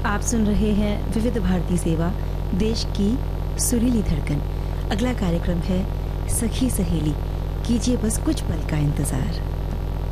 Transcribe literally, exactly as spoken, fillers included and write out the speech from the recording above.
आप सुन रहे हैं विविध भारती सेवा, देश की सुरीली धड़कन। अगला कार्यक्रम है सखी सहेली। कीजिए बस कुछ पल का इंतजार।